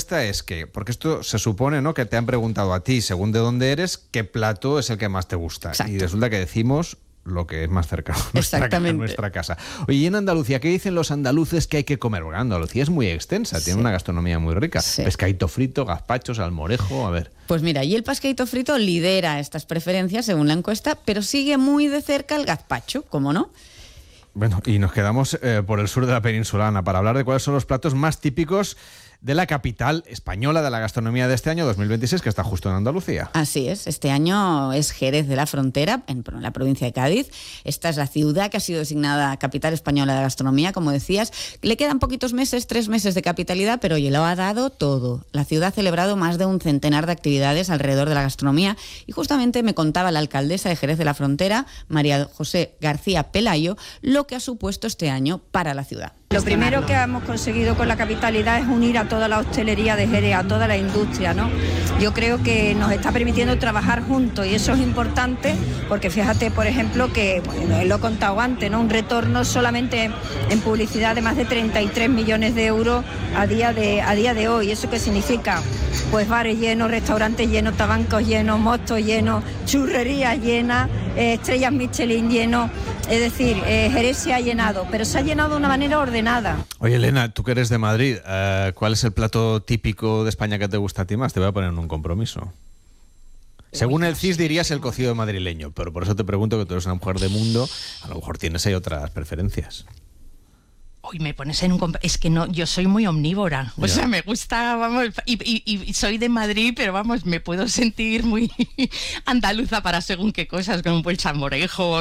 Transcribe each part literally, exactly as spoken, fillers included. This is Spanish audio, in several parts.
encuesta es que, porque esto se supone, ¿no?, que te han preguntado a ti, según de dónde eres, qué plato es el que más te gusta. Exacto. Y resulta que decimos lo que es más cercano a nuestra, Exactamente. a nuestra casa. Oye, y en Andalucía, ¿qué dicen los andaluces que hay que comer? Porque Andalucía es muy extensa, tiene Sí. una gastronomía muy rica. Sí. Pescadito frito, gazpacho, salmorejo, a ver. Pues mira, y el pescadito frito lidera estas preferencias según la encuesta, pero sigue muy de cerca el gazpacho, ¿cómo no? Bueno, y nos quedamos eh, por el sur de la península, Ana, para hablar de cuáles son los platos más típicos de la capital española de la gastronomía de este año dos mil veintiséis, que está justo en Andalucía. Así es, este año es Jerez de la Frontera, en la provincia de Cádiz. Esta es la ciudad que ha sido designada capital española de la gastronomía, como decías. Le quedan poquitos meses, tres meses de capitalidad, pero oye, lo ha dado todo. La ciudad ha celebrado más de un centenar de actividades alrededor de la gastronomía y justamente me contaba la alcaldesa de Jerez de la Frontera, María José García Pelayo, lo que ha supuesto este año para la ciudad. Lo primero que hemos conseguido con la capitalidad es unir a toda la hostelería de Jerez, a toda la industria, ¿no? Yo creo que nos está permitiendo trabajar juntos y eso es importante porque fíjate, por ejemplo, que bueno, lo he contado antes, ¿no? Un retorno solamente en publicidad de más de treinta y tres millones de euros a día de, a día de hoy. ¿Eso qué significa? Pues bares llenos, restaurantes llenos, tabancos llenos, mostos llenos, churrerías llenas, eh, estrellas Michelin llenos. Es decir, eh, Jerez se ha llenado, pero se ha llenado de una manera ordenada. Oye, Elena, tú que eres de Madrid, uh, ¿cuál es el plato típico de España que te gusta a ti más? Te voy a poner en un compromiso. Según el C I S dirías el cocido madrileño, pero por eso te pregunto, que tú eres una mujer de mundo, a lo mejor tienes ahí otras preferencias. Hoy me pones en un... Comp- es que no, yo soy muy omnívora. O Ya. sea, me gusta, vamos, y, y, y soy de Madrid, pero vamos, me puedo sentir muy andaluza para según qué cosas, con un buen salmorejo.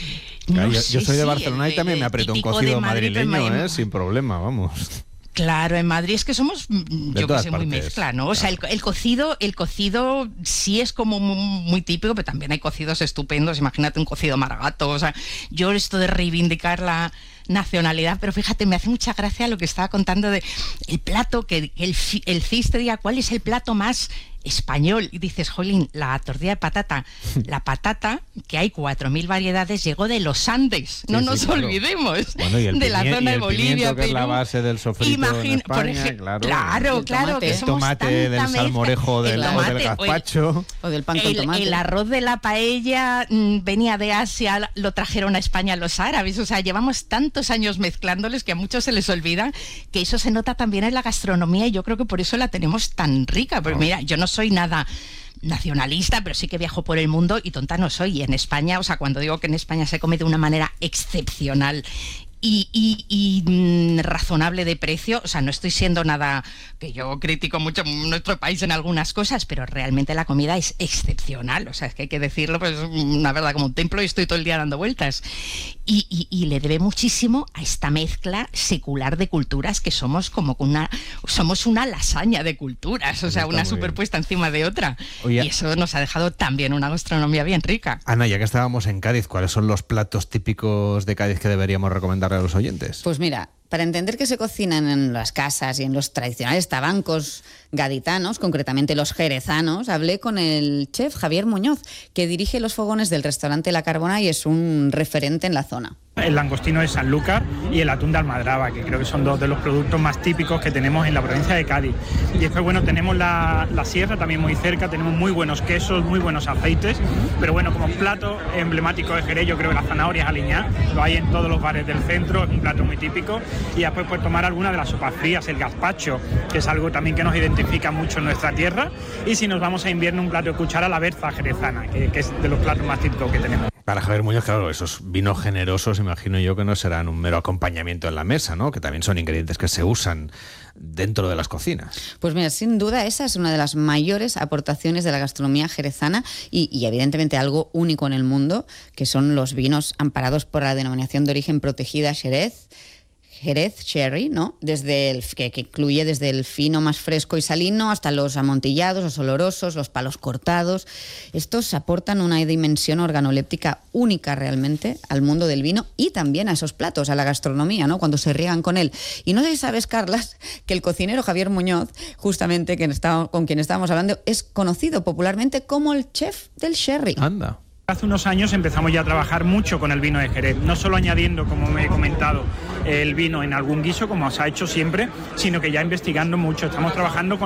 No Claro, yo, sé, yo soy de sí, Barcelona el- y también me aprieto un típico cocido de Madrid, pero madrileño, me- ¿eh? Sin problema, vamos. Claro, en Madrid es que somos, yo que todas sé, muy partes. mezcla, ¿no? O sea, el, el cocido, el cocido sí es como muy, muy típico, pero también hay cocidos estupendos. Imagínate un cocido maragato. O sea, yo esto de reivindicar la nacionalidad, pero fíjate, me hace mucha gracia lo que estaba contando de el plato, que el, el C I S te diga cuál es el plato más español y dices, jolín, la tortilla de patata. La patata, que hay cuatro mil variedades, llegó de los Andes, no Sí, nos sí, claro. olvidemos, Bueno, y el de la pimien- zona y el de Bolivia, pimiento, que es la Perú. base del sofrito en Imagina- España, por ejemplo, claro. claro, El claro, tomate. que El somos tomate tanta del mezcla. salmorejo del, El o del tomate, gazpacho. O del pan con el, tomate. el arroz de la paella mm, venía de Asia, lo trajeron a España los árabes. O sea, llevamos tantos años mezclándoles que a muchos se les olvida que eso se nota también en la gastronomía y yo creo que por eso la tenemos tan rica. Porque mira, yo no soy nada nacionalista, pero sí que viajo por el mundo y tonta no soy. Y en España, o sea, cuando digo que en España se come de una manera excepcional y, y, y mm, razonable de precio, o sea, no estoy siendo nada, que yo critico mucho nuestro país en algunas cosas, pero realmente la comida es excepcional, o sea, es que hay que decirlo, pues una verdad como un templo y estoy todo el día dando vueltas y, y, y le debe muchísimo a esta mezcla secular de culturas que somos como una, somos una lasaña de culturas, o sea, Está una muy superpuesta encima de otra. Oye, y eso nos ha dejado también una gastronomía bien rica. Ana, ya que estábamos en Cádiz, ¿cuáles son los platos típicos de Cádiz que deberíamos recomendarle a los oyentes? Pues mira, para entender que se cocinan en las casas y en los tradicionales tabancos gaditanos, concretamente los jerezanos, hablé con el chef Javier Muñoz, que dirige los fogones del restaurante La Carbona y es un referente en la zona. El langostino de Sanlúcar y el atún de Almadraba, que creo que son dos de los productos más típicos que tenemos en la provincia de Cádiz. Y después, bueno, tenemos la, la sierra también muy cerca, tenemos muy buenos quesos, muy buenos aceites, pero bueno, como plato emblemático de Jerez, yo creo que las zanahorias aliñadas, lo hay en todos los bares del centro, es un plato muy típico. Y después, pues tomar alguna de las sopas frías, el gazpacho, que es algo también que nos identifica mucho en nuestra tierra. Y si nos vamos a invierno, un plato de cuchara, la berza jerezana, que, que es de los platos más típicos que tenemos. Para Javier Muñoz, claro, esos vinos generosos, imagino yo que no serán un mero acompañamiento en la mesa, ¿no? Que también son ingredientes que se usan dentro de las cocinas. Pues mira, sin duda esa es una de las mayores aportaciones de la gastronomía jerezana y, y evidentemente algo único en el mundo, que son los vinos amparados por la denominación de origen protegida Jerez, Jerez Sherry, ¿no? Desde el, que, que incluye desde el fino más fresco y salino hasta los amontillados, los olorosos, los palos cortados. Estos aportan una dimensión organoléptica única realmente al mundo del vino y también a esos platos, a la gastronomía, ¿no? Cuando se riegan con él. Y no sé si sabes, Carlas, que el cocinero Javier Muñoz, justamente que está, con quien estábamos hablando, es conocido popularmente como el chef del sherry. Anda. Hace unos años empezamos ya a trabajar mucho con el vino de Jerez, no solo añadiendo, como me he comentado, el vino en algún guiso, como se ha hecho siempre, sino que ya investigando mucho. Estamos trabajando con